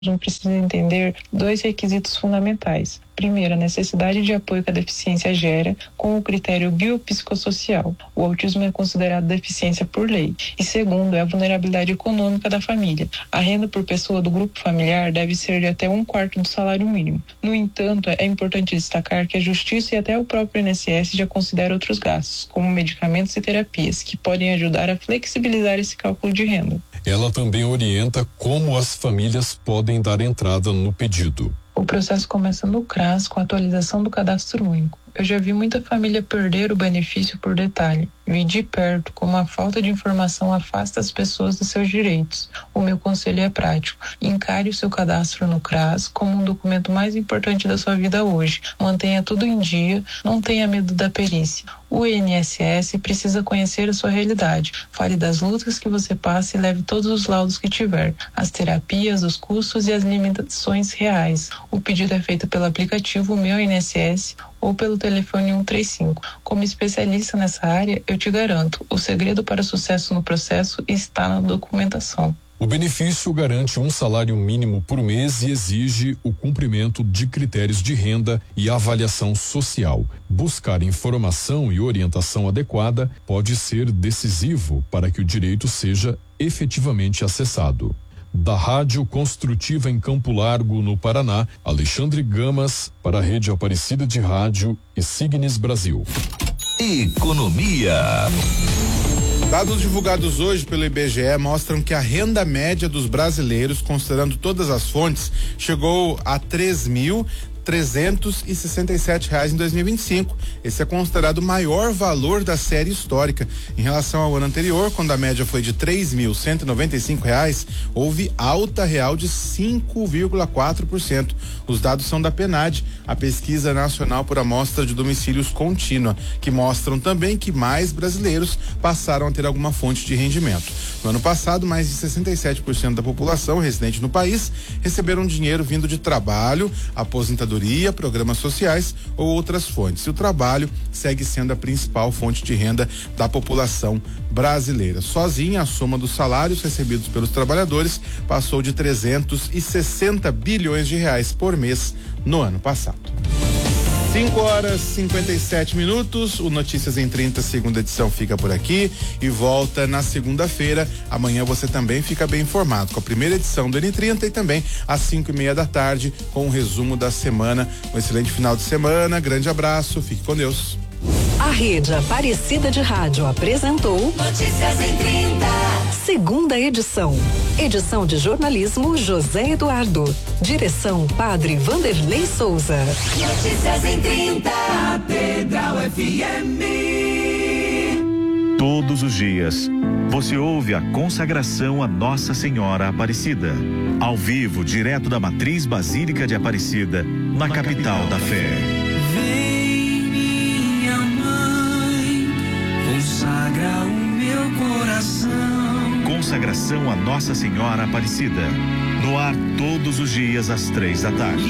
precisa entender dois requisitos fundamentais. Primeiro, a necessidade de apoio que a deficiência gera com o critério biopsicossocial. O autismo é considerado deficiência por lei. E segundo, é a vulnerabilidade econômica da família. A renda por pessoa do grupo familiar deve ser de até 1/4 do salário mínimo. No entanto, é importante destacar que a Justiça e até o próprio INSS já consideram outros gastos, como medicamentos e terapias, que podem ajudar a flexibilizar esse cálculo de renda. Ela também orienta como as famílias podem dar entrada no pedido. O processo começa no CRAS com a atualização do cadastro único. Eu já vi muita família perder o benefício por detalhe. Vi de perto como a falta de informação afasta as pessoas dos seus direitos. O meu conselho é prático. Encare o seu cadastro no CRAS como um documento mais importante da sua vida hoje. Mantenha tudo em dia, não tenha medo da perícia. O INSS precisa conhecer a sua realidade. Fale das lutas que você passa e leve todos os laudos que tiver. As terapias, os custos e as limitações reais. O pedido é feito pelo aplicativo Meu INSS ou pelo telefone 135. Como especialista nessa área, eu te garanto, o segredo para o sucesso no processo está na documentação. O benefício garante um salário mínimo por mês e exige o cumprimento de critérios de renda e avaliação social. Buscar informação e orientação adequada pode ser decisivo para que o direito seja efetivamente acessado. Da Rádio Construtiva em Campo Largo, no Paraná, Alexandre Gamas, para a Rede Aparecida de Rádio e Signes Brasil. Economia. Dados divulgados hoje pelo IBGE mostram que a renda média dos brasileiros, considerando todas as fontes, chegou a R$3.367 em 2025. Esse é considerado o maior valor da série histórica. Em relação ao ano anterior, quando a média foi de R$3.195, houve alta real de 5,4%. Os dados são da PNAD, a Pesquisa Nacional por Amostra de Domicílios Contínua, que mostram também que mais brasileiros passaram a ter alguma fonte de rendimento. No ano passado, mais de 67% da população residente no país receberam dinheiro vindo de trabalho, aposentadoria, programas sociais ou outras fontes. E o trabalho segue sendo a principal fonte de renda da população brasileira. Sozinha, a soma dos salários recebidos pelos trabalhadores passou de 360 bilhões de reais por mês no ano passado. 5h57. O Notícias em 30, segunda edição, fica por aqui e volta na segunda-feira. Amanhã você também fica bem informado com a primeira edição do N30 e também às 5:30 da tarde com o resumo da semana. Um excelente final de semana, grande abraço, fique com Deus. A Rede Aparecida de Rádio apresentou Notícias em 30. Segunda edição. Edição de jornalismo José Eduardo. Direção Padre Vanderlei Souza. Notícias em 30. Catedral FM. Todos os dias, você ouve a consagração a Nossa Senhora Aparecida. Ao vivo, direto da Matriz Basílica de Aparecida, na capital da fé. Consagra o meu coração. Consagração a Nossa Senhora Aparecida. No ar todos os dias às 3 da tarde.